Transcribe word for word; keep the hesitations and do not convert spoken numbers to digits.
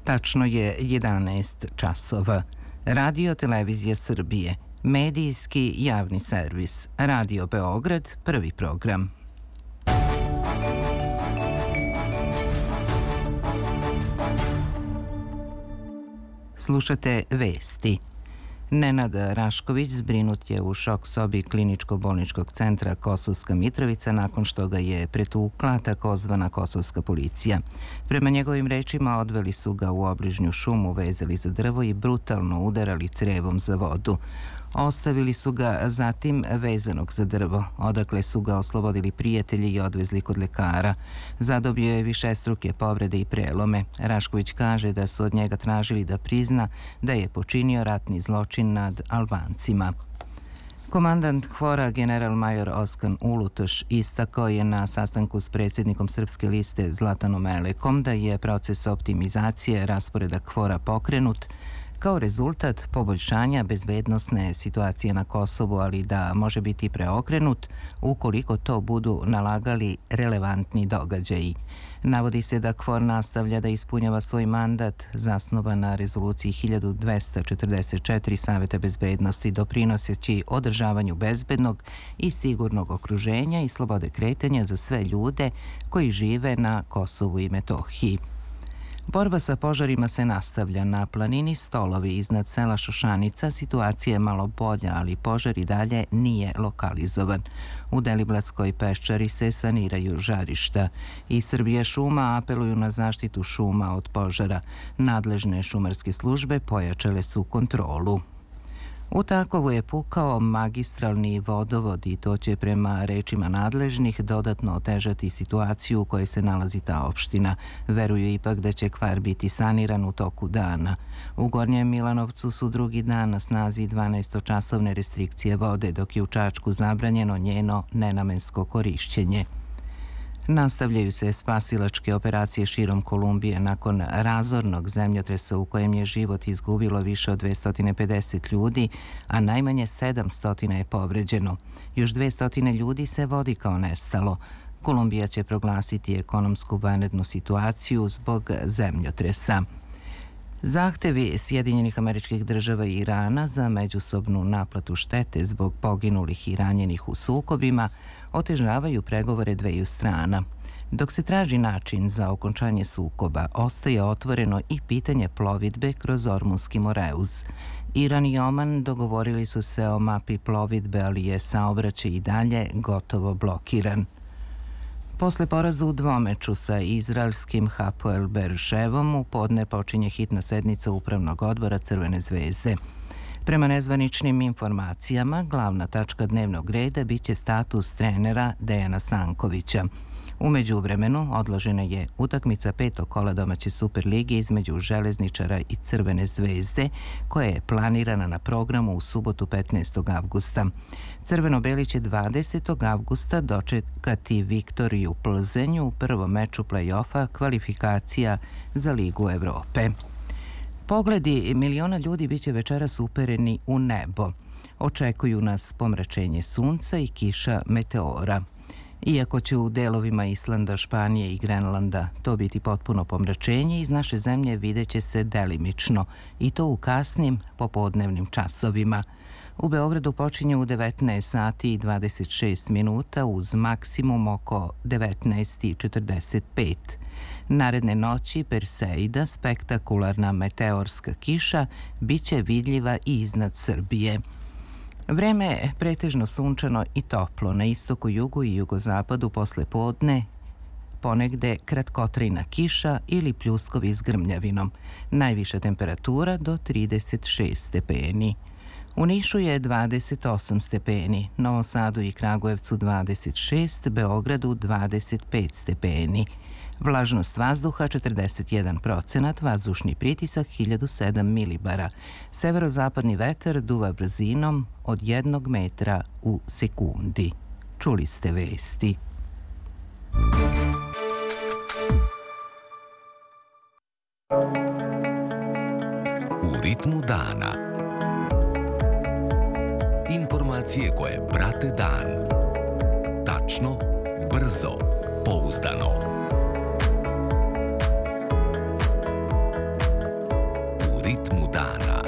Tačno je jedanaest časova. Radio Televizija Srbije, medijski javni servis, Radio Beograd, prvi program. Slušate vesti. Nenad Rašković zbrinut je u šok sobi Kliničko-bolničkog centra Kosovska Mitrovica nakon što ga je pretukla takozvana kosovska policija. Prema njegovim rečima odveli su ga u obližnju šumu, vezali za drvo i brutalno udarali crevom za vodu. Ostavili su ga zatim vezanog za drvo, odakle su ga oslobodili prijatelji i odvezli kod lekara. Zadobio je višestruke povrede i prelome. Rašković kaže da su od njega tražili da prizna da je počinio ratni zločin nad Albancima. Komandant Hvora, general major Oskan Ulutoš, istakao je na sastanku s predsjednikom Srpske liste Zlatanom Elekom da je proces optimizacije rasporeda Hvora pokrenut kao rezultat poboljšanja bezbednosne situacije na Kosovu, ali da može biti preokrenut ukoliko to budu nalagali relevantni događaji. Navodi se da Hvor nastavlja da ispunjava svoj mandat zasnovan na rezoluciji hiljadu dvesta četrdeset četiri Saveta bezbednosti, doprinoseći održavanju bezbednog i sigurnog okruženja i slobode kretanja za sve ljude koji žive na Kosovu i Metohiji. Borba sa požarima se nastavlja. Na planini Stolovi iznad sela Šošanica situacija je malo bolja, ali požar i dalje nije lokalizovan. U Deliblatskoj peščari se saniraju žarišta. I Srbije šuma apeluju na zaštitu šuma od požara. Nadležne šumarske službe pojačale su kontrolu. U Takovu je pukao magistralni vodovod i to će prema rečima nadležnih dodatno otežati situaciju u kojoj se nalazi ta opština. Veruju ipak da će kvar biti saniran u toku dana. U Gornjem Milanovcu su drugi dan na snazi dvanaestočasovne restrikcije vode, dok je u Čačku zabranjeno njeno nenamensko korišćenje. Nastavljaju se spasilačke operacije širom Kolumbije nakon razornog zemljotresa u kojem je život izgubilo više od dvesta pedeset ljudi, a najmanje sedamsto je povređeno. Još dvesta ljudi se vodi kao nestalo. Kolumbija će proglasiti ekonomsku vanrednu situaciju zbog zemljotresa. Zahtevi Sjedinjenih Američkih Država i Irana za međusobnu naplatu štete zbog poginulih i ranjenih u sukobima otežavaju pregovore dveju strana. Dok se traži način za okončanje sukoba, ostaje otvoreno i pitanje plovidbe kroz Ormunski Moreuz. Iran i Oman dogovorili su se o mapi plovidbe, ali je saobraćaj i dalje gotovo blokiran. Posle poraza u dvomeču sa izraelskim Hapoel Beerševom u podne počinje hitna sednica Upravnog odbora Crvene zvezde. Prema nezvaničnim informacijama, glavna tačka dnevnog reda biće status trenera Dejana Stankovića. U međuvremenu odložena je utakmica petog kola domaće Superlige između Železničara i Crvene zvezde, koja je planirana na programu u subotu petnaestog avgusta. Crveno-beli će dvadesetog avgusta dočekati Viktoriju Plzenju u prvom meču play-offa kvalifikacija za Ligu Evrope. Pogledi miliona ljudi biće večeras upereni u nebo. Očekuju nas pomračenje sunca i kiša meteora. Iako će u delovima Islanda, Španije i Grenlanda to biti potpuno pomračenje, iz naše zemlje vidjet će se delimično, i to u kasnim popodnevnim časovima. U Beogradu počinje u devetnaest sati i dvadeset šest minuta uz maksimum oko devetnaest četrdeset pet. Naredne noći Perseida, spektakularna meteorska kiša, biće vidljiva i iznad Srbije. Vreme je pretežno sunčano i toplo. Na istoku, jugu i jugozapadu posle podne ponegde kratkotrajna kiša ili pljuskovi s grmljavinom. Najviša temperatura do trideset šest stepeni. U Nišu je dvadeset osam stepeni, Novom Sadu i Kragujevcu dvadeset šest, Beogradu dvadeset pet stepeni. Vlažnost vazduha četrdeset jedan procenat, vazdušni pritisak hiljadu sedam milibara. Severozapadni vetar duva brzinom od jednog metra u sekundi. Čuli ste vesti. U ritmu dana. Informacije koje prate dan. Tačno, brzo, pouzdano. ritmu dana.